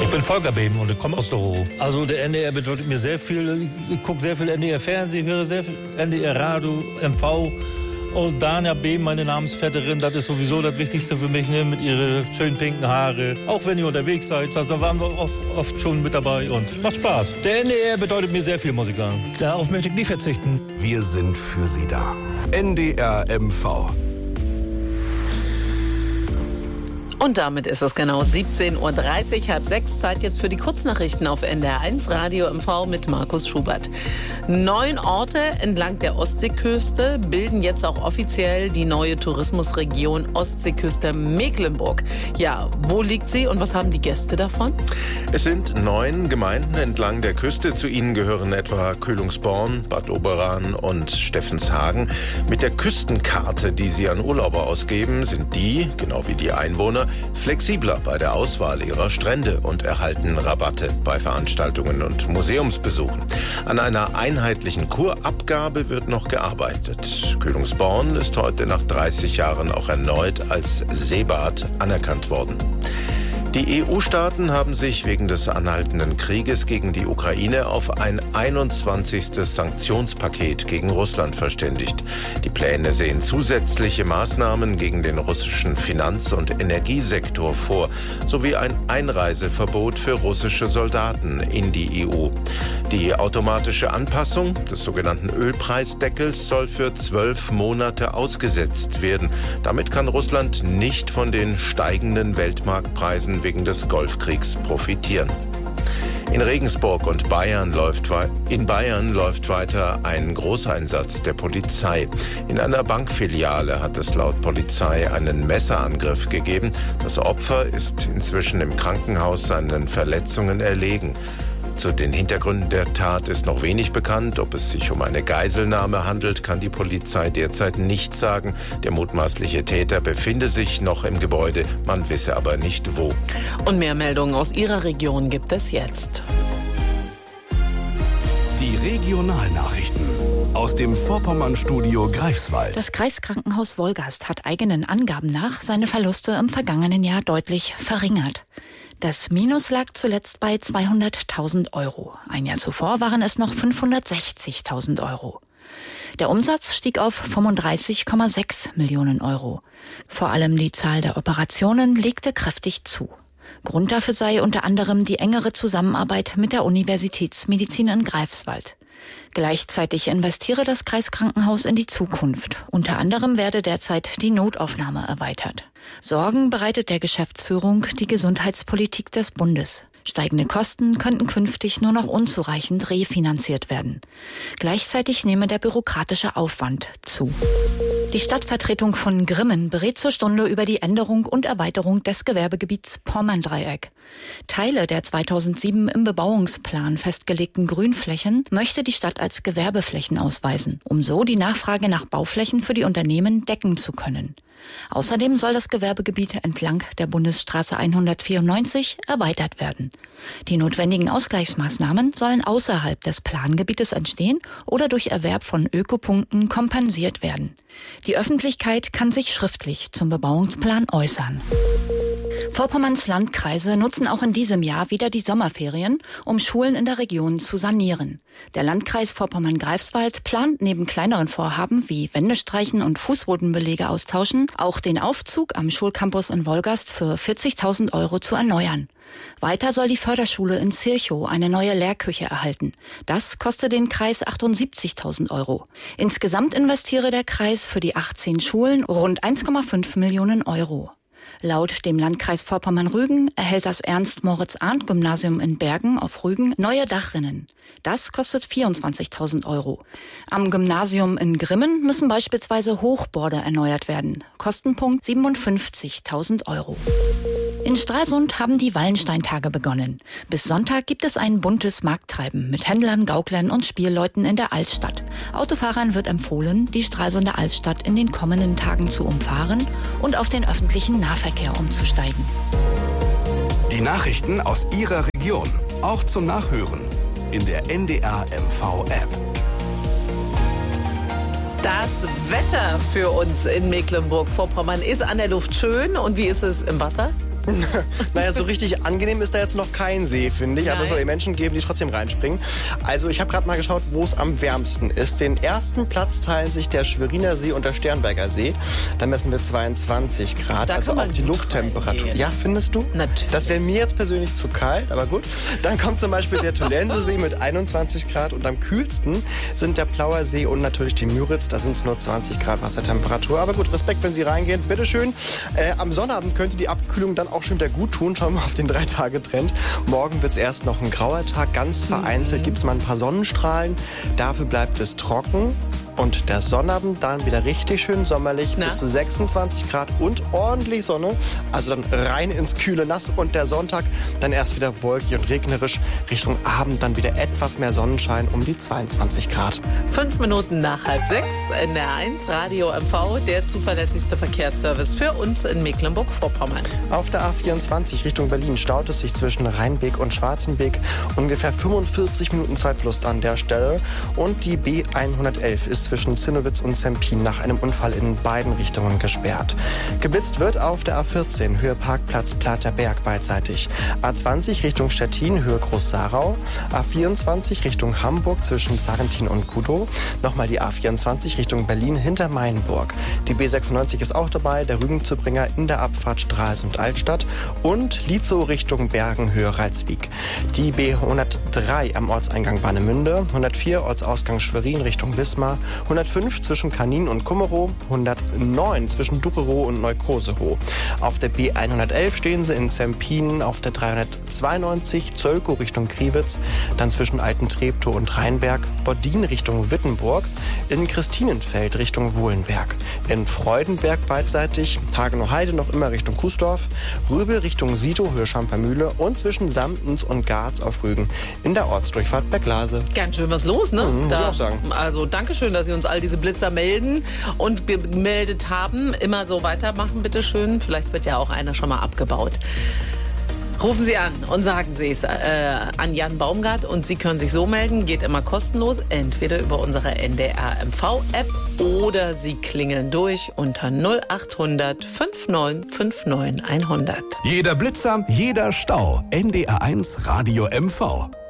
Ich bin Volker Beben und ich komme aus der Ruhr. Also der NDR bedeutet mir sehr viel. Ich gucke sehr viel NDR-Fernsehen, höre sehr viel NDR-Radio, MV. Und Dania Beben, meine Namensvetterin, das ist sowieso das Wichtigste für mich, ne? Mit ihren schönen pinken Haare. Auch wenn ihr unterwegs seid, da waren wir auch oft schon mit dabei und macht Spaß. Der NDR bedeutet mir sehr viel, muss ich sagen. Darauf möchte ich nie verzichten. Wir sind für Sie da. NDR MV. Und damit ist es genau 17:30 Uhr, 5:30, Zeit jetzt für die Kurznachrichten auf NDR1 Radio MV mit Markus Schubert. 9 Orte entlang der Ostseeküste bilden jetzt auch offiziell die neue Tourismusregion Ostseeküste Mecklenburg. Ja, wo liegt sie und was haben die Gäste davon? Es sind 9 Gemeinden entlang der Küste. Zu ihnen gehören etwa Kühlungsborn, Bad Oberan und Steffenshagen. Mit der Küstenkarte, die sie an Urlauber ausgeben, sind die, genau wie die Einwohner, flexibler bei der Auswahl ihrer Strände und erhalten Rabatte bei Veranstaltungen und Museumsbesuchen. An einer einheitlichen Kurabgabe wird noch gearbeitet. Kühlungsborn ist heute nach 30 Jahren auch erneut als Seebad anerkannt worden. Die EU-Staaten haben sich wegen des anhaltenden Krieges gegen die Ukraine auf ein 21. Sanktionspaket gegen Russland verständigt. Die Pläne sehen zusätzliche Maßnahmen gegen den russischen Finanz- und Energiesektor vor, sowie ein Einreiseverbot für russische Soldaten in die EU. Die automatische Anpassung des sogenannten Ölpreisdeckels soll für 12 Monate ausgesetzt werden. Damit kann Russland nicht von den steigenden Weltmarktpreisen wegen des Golfkriegs profitieren. In Regensburg und Bayern läuft weiter ein Großeinsatz der Polizei. In einer Bankfiliale hat es laut Polizei einen Messerangriff gegeben. Das Opfer ist inzwischen im Krankenhaus seinen Verletzungen erlegen. Zu den Hintergründen der Tat ist noch wenig bekannt. Ob es sich um eine Geiselnahme handelt, kann die Polizei derzeit nicht sagen. Der mutmaßliche Täter befinde sich noch im Gebäude, man wisse aber nicht wo. Und mehr Meldungen aus Ihrer Region gibt es jetzt. Die Regionalnachrichten aus dem Vorpommern-Studio Greifswald. Das Kreiskrankenhaus Wolgast hat eigenen Angaben nach seine Verluste im vergangenen Jahr deutlich verringert. Das Minus lag zuletzt bei 200.000 Euro. Ein Jahr zuvor waren es noch 560.000 Euro. Der Umsatz stieg auf 35,6 Millionen Euro. Vor allem die Zahl der Operationen legte kräftig zu. Grund dafür sei unter anderem die engere Zusammenarbeit mit der Universitätsmedizin in Greifswald. Gleichzeitig investiere das Kreiskrankenhaus in die Zukunft. Unter anderem werde derzeit die Notaufnahme erweitert. Sorgen bereitet der Geschäftsführung die Gesundheitspolitik des Bundes. Steigende Kosten könnten künftig nur noch unzureichend refinanziert werden. Gleichzeitig nehme der bürokratische Aufwand zu. Die Stadtvertretung von Grimmen berät zur Stunde über die Änderung und Erweiterung des Gewerbegebiets Pommern-Dreieck. Teile der 2007 im Bebauungsplan festgelegten Grünflächen möchte die Stadt als Gewerbeflächen ausweisen, um so die Nachfrage nach Bauflächen für die Unternehmen decken zu können. Außerdem soll das Gewerbegebiet entlang der Bundesstraße 194 erweitert werden. Die notwendigen Ausgleichsmaßnahmen sollen außerhalb des Plangebietes entstehen oder durch Erwerb von Ökopunkten kompensiert werden. Die Öffentlichkeit kann sich schriftlich zum Bebauungsplan äußern. Vorpommerns Landkreise nutzen auch in diesem Jahr wieder die Sommerferien, um Schulen in der Region zu sanieren. Der Landkreis Vorpommern-Greifswald plant neben kleineren Vorhaben wie Wände streichen und Fußbodenbelege austauschen, auch den Aufzug am Schulcampus in Wolgast für 40.000 Euro zu erneuern. Weiter soll die Förderschule in Zirchow eine neue Lehrküche erhalten. Das kostet den Kreis 78.000 Euro. Insgesamt investiere der Kreis für die 18 Schulen rund 1,5 Millionen Euro. Laut dem Landkreis Vorpommern-Rügen erhält das Ernst-Moritz-Arndt-Gymnasium in Bergen auf Rügen neue Dachrinnen. Das kostet 24.000 Euro. Am Gymnasium in Grimmen müssen beispielsweise Hochborde erneuert werden. Kostenpunkt 57.000 Euro. In Stralsund haben die Wallensteintage begonnen. Bis Sonntag gibt es ein buntes Markttreiben mit Händlern, Gauklern und Spielleuten in der Altstadt. Autofahrern wird empfohlen, die Stralsunder Altstadt in den kommenden Tagen zu umfahren und auf den öffentlichen Nahverkehr umzusteigen. Die Nachrichten aus Ihrer Region, auch zum Nachhören in der NDR MV App. Das Wetter für uns in Mecklenburg-Vorpommern ist an der Luft schön. Und wie ist es im Wasser? Naja, so richtig angenehm ist da jetzt noch kein See, finde ich. Aber es soll Menschen geben, die trotzdem reinspringen. Also ich habe gerade mal geschaut, wo es am wärmsten ist. Den ersten Platz teilen sich der Schweriner See und der Sternberger See. Da messen wir 22 Grad. Da also auch die Lufttemperatur. Ja, findest du? Natürlich. Das wäre mir jetzt persönlich zu kalt, aber gut. Dann kommt zum Beispiel der Tulense See mit 21 Grad. Und am kühlsten sind der Plauer See und natürlich die Müritz. Da sind es nur 20 Grad Wassertemperatur. Aber gut, Respekt, wenn Sie reingehen. Bitteschön. Am Sonnabend könnte die Abkühlung dann auch schon wieder gut tun. Schauen wir auf den 3-Tage-Trend. Morgen wird es erst noch ein grauer Tag. Ganz vereinzelt gibt es mal ein paar Sonnenstrahlen. Dafür bleibt es trocken. Und der Sonnabend dann wieder richtig schön sommerlich, bis zu 26 Grad und ordentlich Sonne. Also dann rein ins kühle Nass. Und der Sonntag dann erst wieder wolkig und regnerisch. Richtung Abend dann wieder etwas mehr Sonnenschein um die 22 Grad. 5 Minuten nach 5:30, NDR1 Radio MV, der zuverlässigste Verkehrsservice für uns in Mecklenburg-Vorpommern. Auf der A24 Richtung Berlin staut es sich zwischen Rheinbeek und Schwarzenbeek. Ungefähr 45 Minuten Zeitverlust an der Stelle. Und die B111 ist zwischen Zinnowitz und Zempin nach einem Unfall in beiden Richtungen gesperrt. Geblitzt wird auf der A14 Höhe Parkplatz Platerberg beidseitig. A20 Richtung Stettin Höhe Groß-Sarau. A24 Richtung Hamburg zwischen Sarrentin und Kudow. Nochmal die A24 Richtung Berlin hinter Mainburg. Die B96 ist auch dabei, der Rügenzubringer in der Abfahrt Stralsund-Altstadt. Und Lietzow Richtung Bergen Höhe Reitswijk. Die B103 am Ortseingang Warnemünde. 104 Ortsausgang Schwerin Richtung Wismar. 105 zwischen Kanin und Kummerow, 109 zwischen Ducherow und Neukoserow. Auf der B111 stehen sie in Zempin, auf der 392 Zölkow Richtung Kriwitz, dann zwischen Alten-Treptow und Rheinberg, Boddin Richtung Wittenburg, in Christinenfeld Richtung Wohlenberg, in Freudenberg beidseitig, Hagenow-Heide noch immer Richtung Kuesdorf, Röbel Richtung Sito Höhe Schampermühle und zwischen Samtens und Garz auf Rügen in der Ortsdurchfahrt Berglase. Ganz schön was los, ne? Muss ich auch sagen. Also Dankeschön, dass Sie uns all diese Blitzer melden und gemeldet haben. Immer so weitermachen, bitteschön. Vielleicht wird ja auch einer schon mal abgebaut. Rufen Sie an und sagen Sie es an Jan Baumgart und Sie können sich so melden. Geht immer kostenlos, entweder über unsere NDR MV-App oder Sie klingeln durch unter 0800 5959 100. Jeder Blitzer, jeder Stau. NDR1 Radio MV.